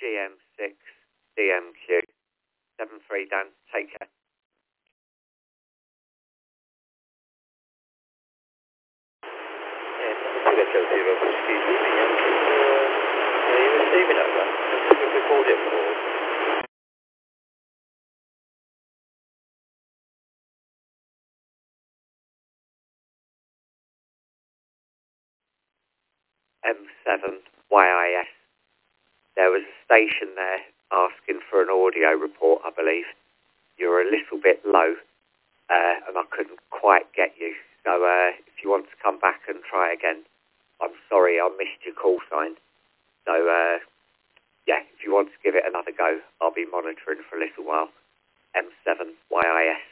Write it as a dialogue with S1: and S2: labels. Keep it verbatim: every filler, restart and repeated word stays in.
S1: G M six D M Q. seven three, Dan. Take care.
S2: Yeah, Echo Zero, excuse me, the Yankee. Uh, are you receiving over? Can we record it for?
S1: M seven Y I S. There was a station there asking for an audio report, I believe. You were a little bit low, uh, and I couldn't quite get you. So uh, if you want to come back and try again, I'm sorry I missed your call sign. So uh, yeah, if you want to give it another go, I'll be monitoring for a little while. M seven Y I S.